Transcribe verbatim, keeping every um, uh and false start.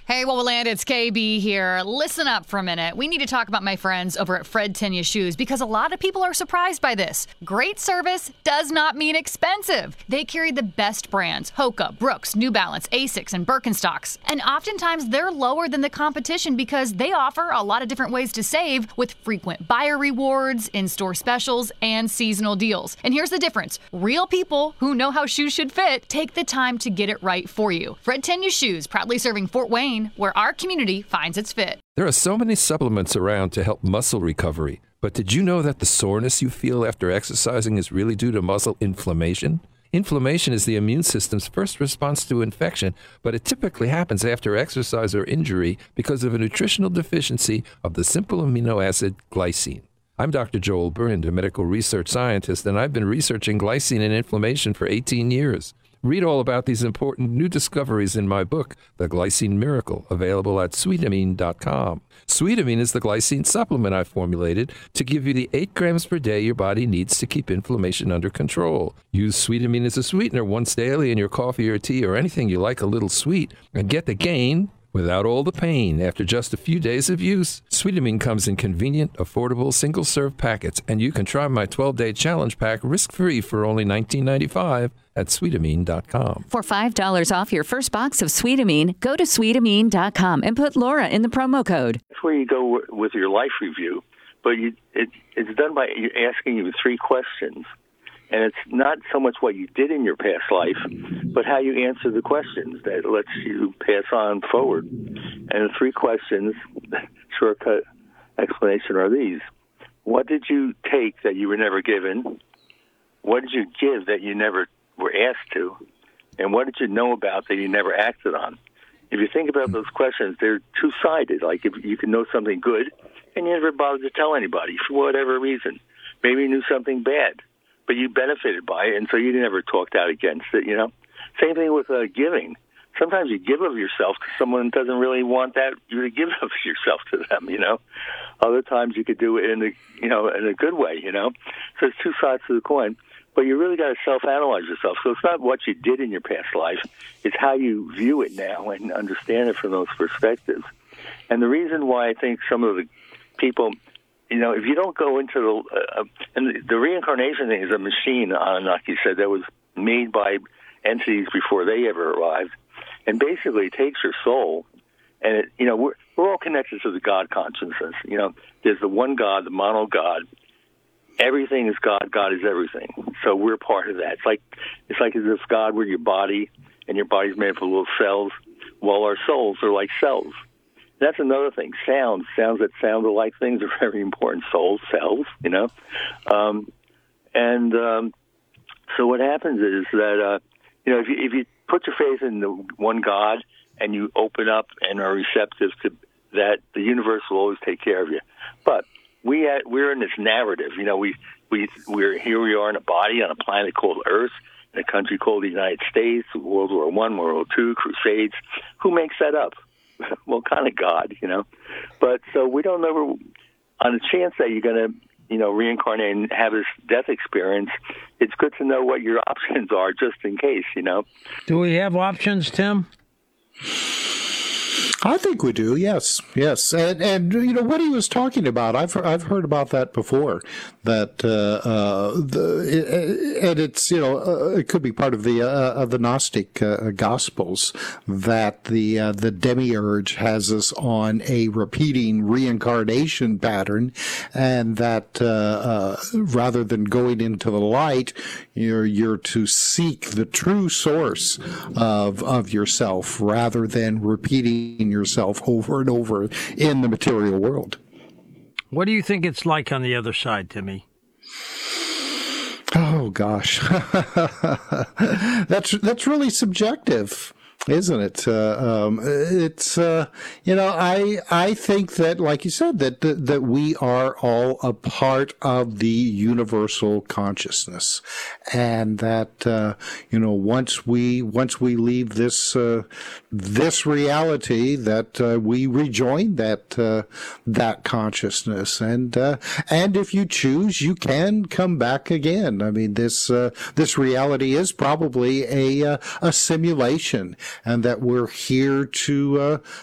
Hey, Wowoland, it's K B here. Listen up for a minute. We need to talk about my friends over at Fred Tenya Shoes because a lot of people are surprised by this. Great service does not mean expensive. They carry the best brands, Hoka, Brooks, New Balance, Asics, and Birkenstocks. And oftentimes they're lower than the competition because they offer a lot of different ways to save with frequent buyer rewards, in-store specials, and seasonal deals. And here's the difference. Real people who know how shoes should fit take the time to get it right for you. Fred Tenya Shoes, proudly serving Fort Wayne, where our community finds its fit. There are so many supplements around to help muscle recovery, but did you know that the soreness you feel after exercising is really due to muscle inflammation? Inflammation is the immune system's first response to infection, but it typically happens after exercise or injury because of a nutritional deficiency of the simple amino acid glycine. I'm Doctor Joel Brind, a medical research scientist, and I've been researching glycine and inflammation for eighteen years. Read all about these important new discoveries in my book, The Glycine Miracle, available at sweetamine dot com. Sweetamine is the glycine supplement I formulated to give you the eight grams per day your body needs to keep inflammation under control. Use Sweetamine as a sweetener once daily in your coffee or tea or anything you like a little sweet, and get the gain without all the pain after just a few days of use. Sweetamine comes in convenient, affordable, single-serve packets, and you can try my twelve-day challenge pack risk-free for only nineteen ninety-five at sweetamine dot com. For five dollars off your first box of Sweetamine, go to sweetamine dot com and put Laura in the promo code. That's where you go with your life review, but you, it, it's done by asking you three questions. And it's not so much what you did in your past life, but how you answer the questions that lets you pass on forward. And the three questions, shortcut explanation, are these. What did you take that you were never given? What did you give that you never were asked to? And what did you know about that you never acted on? If you think about those questions, they're two-sided. Like if you can know something good and you never bothered to tell anybody for whatever reason. Maybe you knew something bad, but you benefited by it, and so you never talked out against it, you know? Same thing with uh, giving. Sometimes you give of yourself to someone who doesn't really want that you to give of yourself to them, you know? Other times you could do it in a, you know, in a good way, you know? So it's two sides to the coin, but you really got to self-analyze yourself. So it's not what you did in your past life. It's how you view it now and understand it from those perspectives. And the reason why I think some of the people... You know, if you don't go into the, uh, and the, the reincarnation thing is a machine, Anunnaki said, that was made by entities before they ever arrived, and basically takes your soul, and it, you know, we're we're all connected to the God consciousness. You know, there's the one God, the mono God. Everything is God. God is everything. So we're part of that. It's like it's like as if God were your body, and your body's made up of little cells, while our souls are like cells. That's another thing. Sounds, sounds that sound alike things are very important. Souls, cells, you know. Um, and um, so what happens is that, uh, you know, if you, if you put your faith in the one God and you open up and are receptive to that, the universe will always take care of you. But we had, we're in this narrative. You know, we, we, we're here we are in a body on a planet called Earth, in a country called the United States, World War One, World War Two, Crusades. Who makes that up? Well, kind of God, you know. But so we don't know, on a chance that you're going to, you know, reincarnate and have this death experience, it's good to know what your options are just in case, you know. Do we have options, Tim? I think we do, yes, yes. And, and you know, what he was talking about, I've, I've heard about that before, that, uh, uh, the, and it's, you know, uh, it could be part of the, uh, of the Gnostic uh, Gospels, that the, uh, the demiurge has us on a repeating reincarnation pattern, and that, uh, uh, rather than going into the light, you're, you're to seek the true source of, of yourself, rather than repeating yourself over and over in the material world. What do you think it's like on the other side, Timmy? Oh gosh, that's that's really subjective, isn't it? Uh, um, it's uh, you know, I I think that, like you said, that, that that we are all a part of the universal consciousness, and that uh, you know, once we once we leave this uh, this reality, that uh, we rejoin that uh, that consciousness, and uh, and if you choose, you can come back again. I mean, this uh, this reality is probably a uh, a simulation, and that we're here to uh,